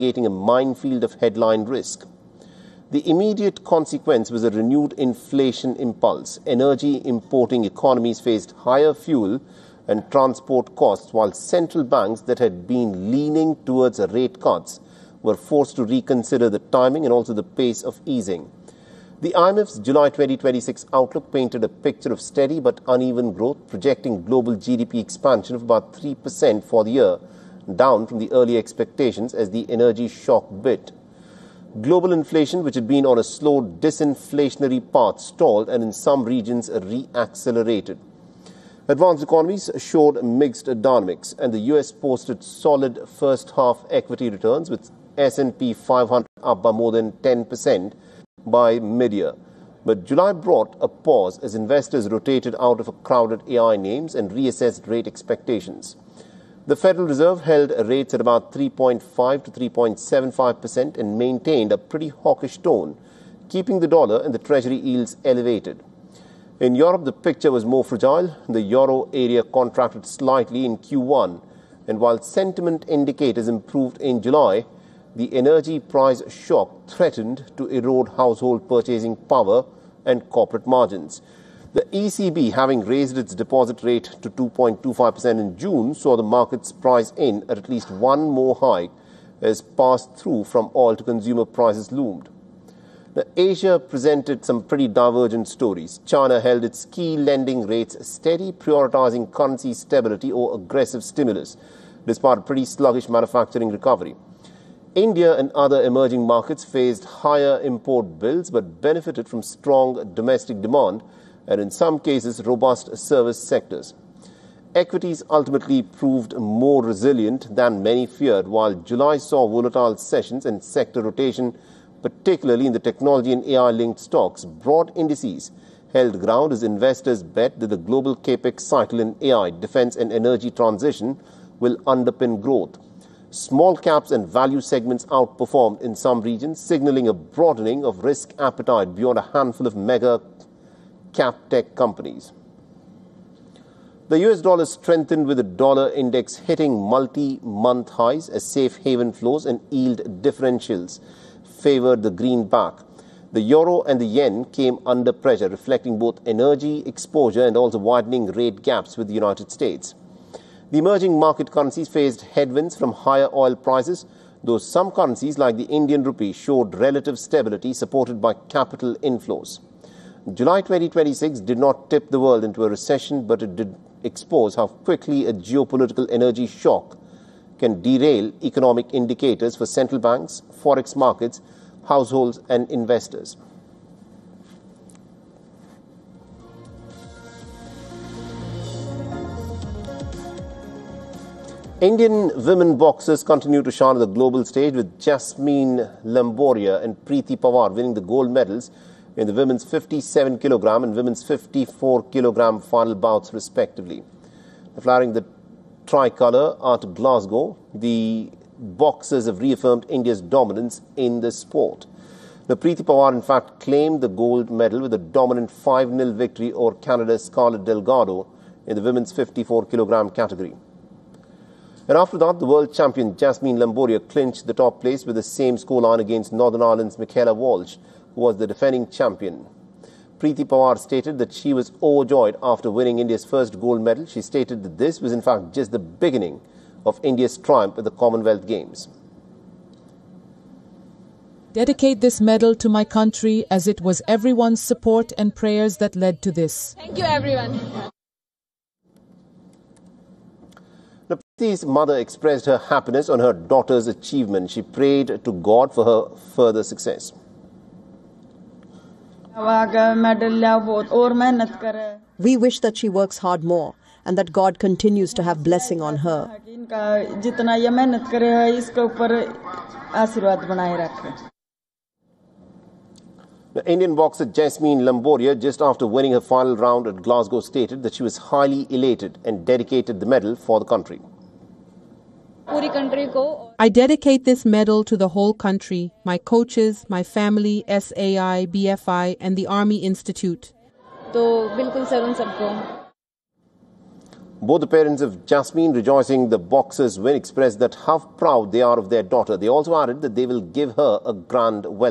creating a minefield of headline risk. The immediate consequence was a renewed inflation impulse. Energy importing economies faced higher fuel and transport costs, while central banks that had been leaning towards rate cuts were forced to reconsider the timing and also the pace of easing. The IMF's July 2026 outlook painted a picture of steady but uneven growth, projecting global GDP expansion of about 3% for the year, down from the early expectations as the energy shock bit. Global inflation, which had been on a slow disinflationary path, stalled and in some regions re-accelerated. Advanced economies showed mixed dynamics, and the US posted solid first-half equity returns, with S&P 500 up by more than 10% by mid-year. But July brought a pause as investors rotated out of crowded AI names and reassessed rate expectations. The Federal Reserve held rates at about 3.5 to 3.75% and maintained a pretty hawkish tone, keeping the dollar and the Treasury yields elevated. In Europe, the picture was more fragile. The euro area contracted slightly in Q1, and while sentiment indicators improved in July, the energy price shock threatened to erode household purchasing power and corporate margins. The ECB, having raised its deposit rate to 2.25% in June, saw the markets price in at least one more hike as pass-through from oil to consumer prices loomed. Asia presented some pretty divergent stories. China held its key lending rates steady, prioritizing currency stability or aggressive stimulus, despite a pretty sluggish manufacturing recovery. India and other emerging markets faced higher import bills but benefited from strong domestic demand and, in some cases, robust service sectors. Equities ultimately proved more resilient than many feared, while July saw volatile sessions and sector rotation, particularly in the technology and AI-linked stocks. Broad indices held ground as investors bet that the global capex cycle in AI, defense and energy transition will underpin growth. Small caps and value segments outperformed in some regions, signaling a broadening of risk appetite beyond a handful of mega cap tech companies. The US dollar strengthened, with the dollar index hitting multi-month highs as safe haven flows and yield differentials favored the greenback. The euro and the yen came under pressure, reflecting both energy exposure and also widening rate gaps with the United States. The emerging market currencies faced headwinds from higher oil prices, though some currencies like the Indian rupee showed relative stability supported by capital inflows. July 2026 did not tip the world into a recession, but it did expose how quickly a geopolitical energy shock can derail economic indicators for central banks, forex markets, households and investors. Indian women boxers continue to shine on the global stage, with Jasmine Lamboria and Preeti Pawar winning the gold medals in the women's 57 kg and women's 54 kg final bouts respectively. Flying the tricolour at Glasgow, the boxers have reaffirmed India's dominance in the sport. The Preeti Pawar, in fact, claimed the gold medal with a dominant 5-0 victory over Canada's Scarlett Delgado in the women's 54 kg category. And after that, the world champion Jasmine Lamboria clinched the top place with the same scoreline against Northern Ireland's Michaela Walsh, who was the defending champion. Preeti Pawar stated that she was overjoyed after winning India's first gold medal. She stated that this was in fact just the beginning of India's triumph at the Commonwealth Games. Dedicate this medal to my country, as it was everyone's support and prayers that led to this. Thank you, everyone. Preeti's mother expressed her happiness on her daughter's achievement. She prayed to God for her further success. We wish that she works hard more and that God continues to have blessing on her. The Indian boxer Jasmine Lamboria, just after winning her final round at Glasgow, stated that she was highly elated and dedicated the medal for the country. I dedicate this medal to the whole country, my coaches, my family, SAI, BFI, and the Army Institute. Both the parents of Jasmine, rejoicing the boxers' win, expressed that how proud they are of their daughter. They also added that they will give her a grand welcome.